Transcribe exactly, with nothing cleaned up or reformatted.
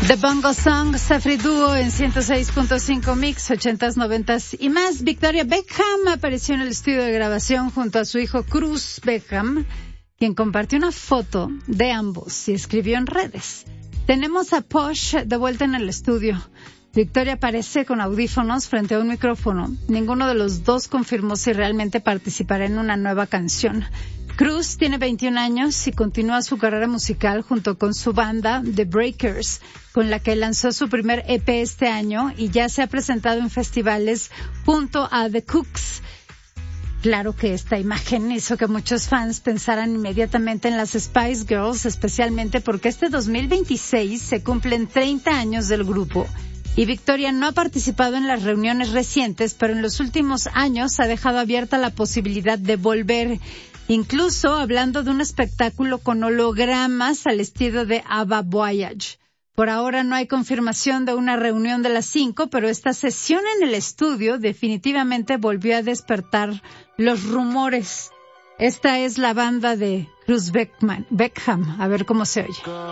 The Bongo Song, Safri Duo en ciento seis punto cinco Mix, ochentas, noventas y más. Victoria Beckham apareció en el estudio de grabación junto a su hijo Cruz Beckham, quien compartió una foto de ambos y escribió en redes: tenemos a Posh de vuelta en el estudio. Victoria aparece con audífonos frente a un micrófono. Ninguno de los dos confirmó si realmente participará en una nueva canción. Cruz tiene veintiún años y continúa su carrera musical junto con su banda The Breakers, con la que lanzó su primer E P este año y ya se ha presentado en festivales junto a The Cooks. Claro que esta imagen hizo que muchos fans pensaran inmediatamente en las Spice Girls, especialmente porque este dos mil veintiséis se cumplen treinta años del grupo. Y Victoria no ha participado en las reuniones recientes, pero en los últimos años ha dejado abierta la posibilidad de volver, incluso hablando de un espectáculo con hologramas al estilo de Ava Voyage. Por ahora no hay confirmación de una reunión de las cinco, pero esta sesión en el estudio definitivamente volvió a despertar los rumores. Esta es la banda de Cruz Beckman, Beckham. A ver cómo se oye.